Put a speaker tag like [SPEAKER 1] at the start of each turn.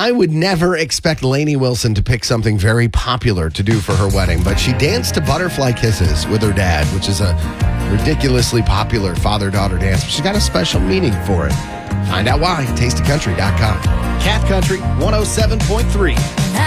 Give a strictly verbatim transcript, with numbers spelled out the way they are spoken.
[SPEAKER 1] I would never expect Lainey Wilson to pick something very popular to do for her wedding, but she danced to Butterfly Kisses with her dad, which is a ridiculously popular father-daughter dance. She's got a special meaning for it. Find out why. tasty country dot com. Cat Country one oh seven point three.